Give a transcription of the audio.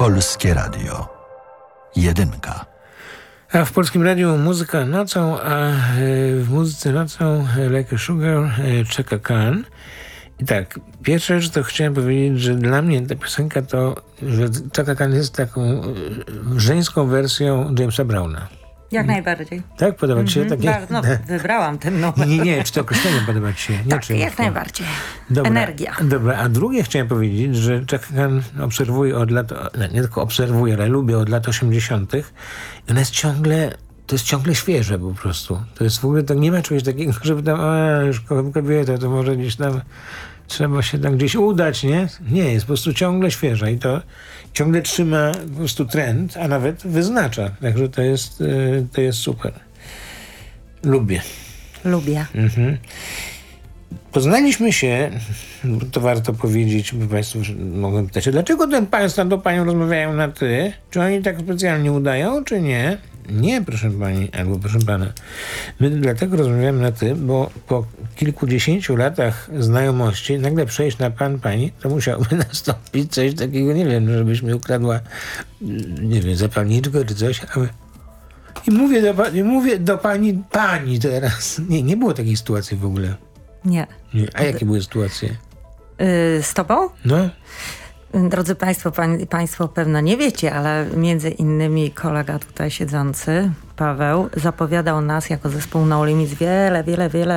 Polskie Radio. Jedynka. A w Polskim Radiu muzyka nocą, a w muzyce nocą Like a Sugar, Chaka Khan. I tak, pierwsza rzecz to chciałem powiedzieć, że dla mnie ta piosenka to, że Chaka Khan jest taką żeńską wersją Jamesa Browna. Jak najbardziej. Tak? Podoba ci się? Takie? No, wybrałam ten numer. Nie, czy to określenie podoba ci się? Nie, Tak, jak najbardziej. Dobra, Energia. Dobra, a drugie chciałem powiedzieć, że Chaka Khan obserwuję od lat, nie tylko obserwuję, ale lubię od lat 80. I ona jest ciągle, to jest ciągle świeże po prostu. To jest w ogóle, to nie ma czegoś takiego, żeby tam, już kocham kobietę, to może gdzieś tam trzeba się tam gdzieś udać, nie? Nie, jest po prostu ciągle świeża i to ciągle trzyma po prostu trend, a nawet wyznacza. Także to jest super. Lubię. Mhm. Poznaliśmy się, to warto powiedzieć, bo Państwo mogą pytać, dlaczego ten pan z tą panią rozmawiają na ty? Czy oni tak specjalnie udają, czy nie? Nie, proszę pani, albo proszę pana. My dlatego rozmawiamy na ty, bo po kilkudziesięciu latach znajomości nagle przejść na pan, pani, to musiałoby nastąpić coś takiego, nie wiem, żebyś mi ukradła, nie wiem, zapalniczkę czy coś, ale... I mówię do pani teraz. Nie było takiej sytuacji w ogóle. Nie. A jakie były sytuacje? Z tobą? No. Drodzy Państwo, Państwo pewno nie wiecie, ale między innymi kolega tutaj siedzący, Paweł, zapowiadał nas jako zespół No Limits wiele